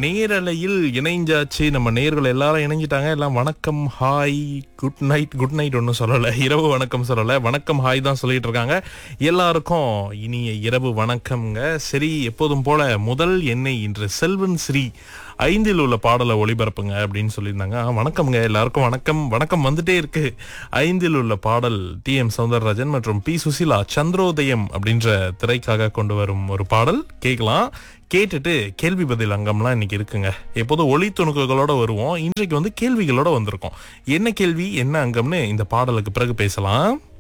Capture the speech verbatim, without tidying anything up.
நேரலையில் இணைஞ்சாச்சு. நம்ம நேர்கள் எல்லாரும் இணைஞ்சிட்டாங்க. எல்லாம் வணக்கம், hi, good night. Good night ஒன்றும் சொல்லலை, இரவு வணக்கம் சொல்லலை, வணக்கம் ஹாய் தான் சொல்லிட்டு இருக்காங்க. எல்லாருக்கும் இனிய இரவு வணக்கம்ங்க. சரி, எப்போதும் போல முதல் எண்ணெய் இன்று செல்வன் ஸ்ரீ ஐந்தில் உள்ள பாடலை ஒளிபரப்புங்க அப்படின்னு சொல்லியிருந்தாங்க. ஆ, வணக்கம்ங்க, எல்லாருக்கும் வணக்கம். வணக்கம் வந்துட்டே இருக்கு. ஐந்தில் உள்ள பாடல் டி எம் சௌந்தரராஜன் மற்றும் பி சுசிலா சந்திரோதயம் அப்படின்ற திரைக்காக கொண்டு வரும் ஒரு பாடல். கேட்கலாம். கேட்டுட்டு கேள்வி பதில் அங்கம்லாம் இன்னைக்கு இருக்குங்க. எப்போதும் ஒளி துணுக்குகளோட வருவோம். இன்றைக்கு வந்து கேள்விகளோட வந்திருக்கோம். என்ன கேள்வி என்ன அங்கம்னு இந்த பாடலுக்கு பிறகு பேசலாம்.